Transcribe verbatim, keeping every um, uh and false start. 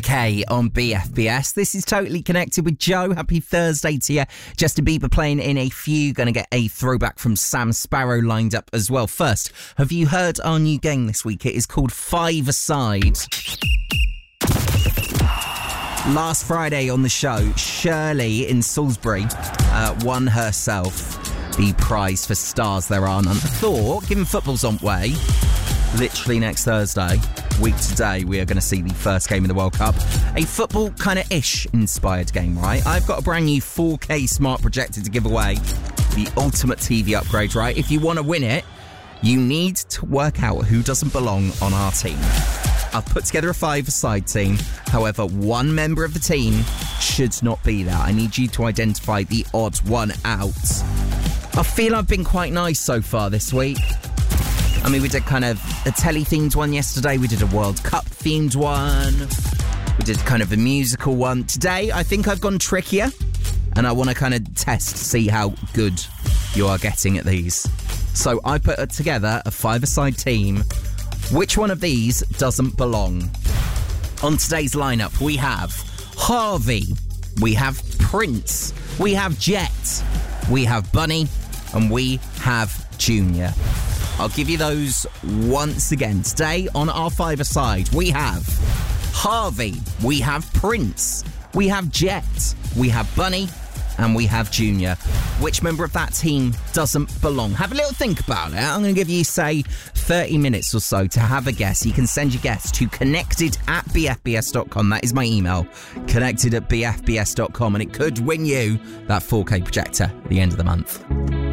K on B F B S. This is Totally Connected with Joe. Happy Thursday to you. Justin Bieber playing in a few. Going to get a throwback from Sam Sparrow lined up as well. First, have you heard our new game this week? It is called Five-A-Side. Last Friday on the show, Shirley in Salisbury uh, won herself the prize for Stars There Are None. I thought, given football's on way, literally next Thursday, week today, we are going to see the first game of the World Cup. A football kind of ish inspired game, right? I've got a brand new four K smart projector to give away. The ultimate T V upgrade, right? If you want to win it, you need to work out who doesn't belong on our team. I've put together a five-a-side team. However, one member of the team should not be there. I need you to identify the odd one out. I feel I've been quite nice so far this week. I mean, we did kind of a telly-themed one yesterday. We did a World Cup-themed one. We did kind of a musical one. Today, I think I've gone trickier. And I want to kind of test, see how good you are getting at these. So I put together a five-a-side team. Which one of these doesn't belong? On today's lineup, we have Harvey, we have Prince, we have Jet, we have Bunny, and we have Junior. I'll give you those once again. Today on our five-a-side, we have Harvey, we have Prince, we have Jet, we have Bunny, and we have Junior. Which member of that team doesn't belong? Have a little think about it. I'm going to give you, say, thirty minutes or so to have a guess. You can send your guess to connected at b f b s dot com. That is my email, connected at b f b s dot com, and it could win you that four K projector at the end of the month.